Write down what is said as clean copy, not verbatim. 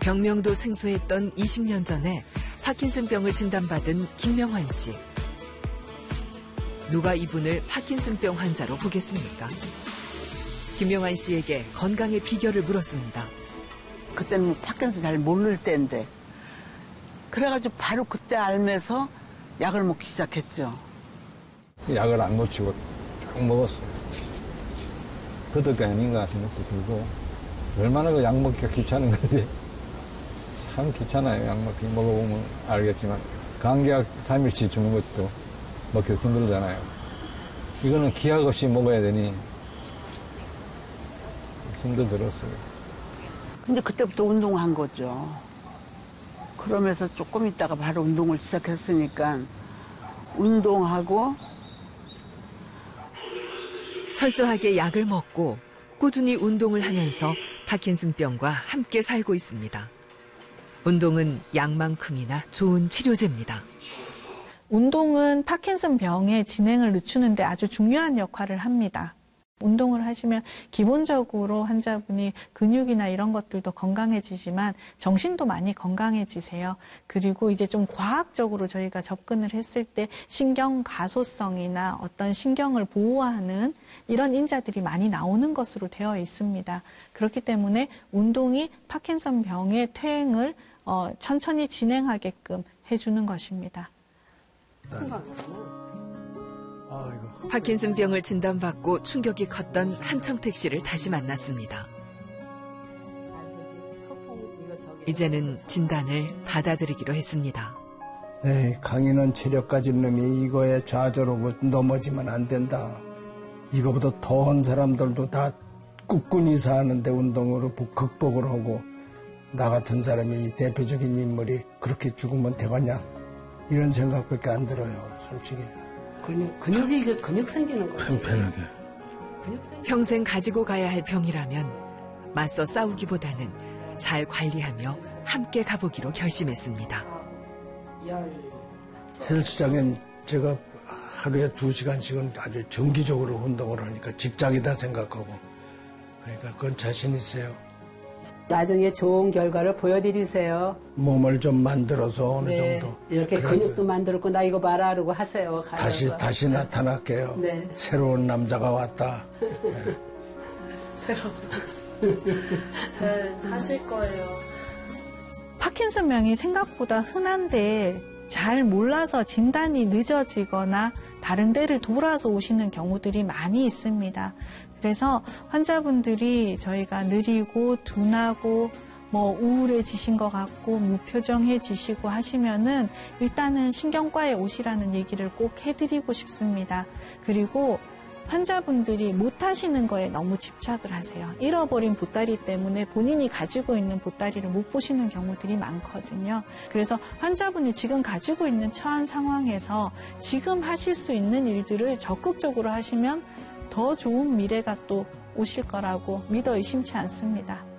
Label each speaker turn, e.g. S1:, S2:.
S1: 병명도 생소했던 20년 전에 파킨슨병을 진단받은 김명환 씨. 누가 이분을 파킨슨병 환자로 보겠습니까? 김명환 씨에게 건강의 비결을 물었습니다.
S2: 그때는 파킨슨 잘 모를 때인데 그래가지고 바로 그때 알면서 약을 먹기 시작했죠.
S3: 약을 안 놓치고 쭉 먹었어요. 그때가 아닌가 생각도 들고 얼마나 그 약 먹기가 귀찮은 건데 참 귀찮아요. 약 먹기 먹어보면 알겠지만 감기약 3일치 주는 것도 먹기 힘들잖아요. 이거는 기약 없이 먹어야 되니 힘도 들었어요.
S2: 근데 그때부터 운동한 거죠. 그러면서 조금 있다가 바로 운동을 시작했으니까 운동하고
S1: 철저하게 약을 먹고 꾸준히 운동을 하면서 파킨슨병과 함께 살고 있습니다. 운동은 약만큼이나 좋은 치료제입니다.
S4: 운동은 파킨슨병의 진행을 늦추는 데 아주 중요한 역할을 합니다. 운동을 하시면 기본적으로 환자분이 근육이나 이런 것들도 건강해지지만 정신도 많이 건강해지세요. 그리고 이제 좀 과학적으로 저희가 접근을 했을 때 신경 가소성이나 어떤 신경을 보호하는 이런 인자들이 많이 나오는 것으로 되어 있습니다. 그렇기 때문에 운동이 파킨슨병의 퇴행을 천천히 진행하게끔 해주는 것입니다.
S1: 파킨슨병을 진단받고 충격이 컸던 한청택 씨를 다시 만났습니다. 이제는 진단을 받아들이기로 했습니다.
S5: 에이, 강인한 체력 가진 놈이 이거에 좌절하고 넘어지면 안 된다. 이거보다 더한 사람들도 다 꿋꿋이 사는데 운동으로 극복을 하고 나 같은 사람이 대표적인 인물이 그렇게 죽으면 되겠냐. 이런 생각밖에 안 들어요, 솔직히.
S6: 근육 생기는 거지.
S5: 편편하게.
S1: 평생 가지고 가야 할 병이라면 맞서 싸우기보다는 잘 관리하며 함께 가보기로 결심했습니다.
S5: 헬스장엔 제가 하루에 2시간씩은 아주 정기적으로 운동을 하니까 직장이다 생각하고 그러니까 그건 자신 있어요.
S6: 나중에 좋은 결과를 보여드리세요.
S5: 몸을 좀 만들어서 어느 정도.
S6: 이렇게 근육도 만들었고 나 이거 봐라 하고 하세요.
S5: 다시 나타날게요.
S6: 네.
S5: 새로운 남자가 왔다. 네.
S7: 잘 하실 거예요.
S4: 파킨슨병이 생각보다 흔한데 잘 몰라서 진단이 늦어지거나 다른 데를 돌아서 오시는 경우들이 많이 있습니다. 그래서 환자분들이 저희가 느리고 둔하고 우울해지신 것 같고 무표정해지시고 하시면은 일단은 신경과에 오시라는 얘기를 꼭 해드리고 싶습니다. 그리고 환자분들이 못하시는 거에 너무 집착을 하세요. 잃어버린 보따리 때문에 본인이 가지고 있는 보따리를 못 보시는 경우들이 많거든요. 그래서 환자분이 지금 가지고 있는 처한 상황에서 지금 하실 수 있는 일들을 적극적으로 하시면 더 좋은 미래가 또 오실 거라고 믿어 의심치 않습니다.